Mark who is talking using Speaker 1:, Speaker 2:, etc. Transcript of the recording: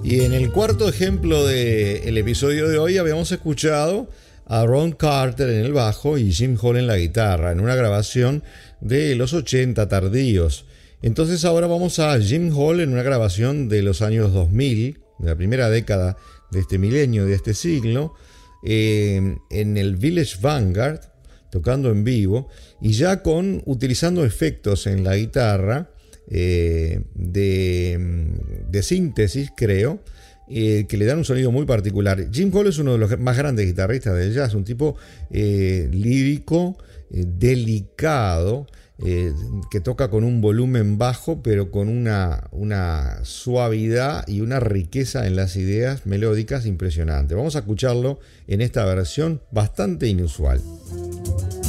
Speaker 1: Y en el cuarto ejemplo del episodio de hoy habíamos escuchado a Ron Carter en el bajo y Jim Hall en la guitarra, en una grabación de los 80 tardíos. Entonces ahora vamos a Jim Hall en una grabación de los años 2000, de la primera década de este milenio, de este siglo, en el Village Vanguard, tocando en vivo, y ya utilizando efectos en la guitarra, de síntesis, creo, que le dan un sonido muy particular. Jim Hall es uno de los más grandes guitarristas del jazz, un tipo lírico, delicado, que toca con un volumen bajo, pero con una suavidad y una riqueza en las ideas melódicas impresionante. Vamos a escucharlo en esta versión bastante inusual.